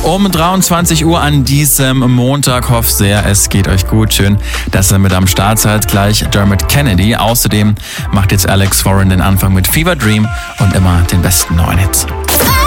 Um 23 Uhr an diesem Montag. Hoffe sehr, es geht euch gut. Schön, dass ihr mit am Start seid. Gleich Dermot Kennedy. Außerdem macht jetzt Alex Warren den Anfang mit Fever Dream und immer den besten neuen Hits.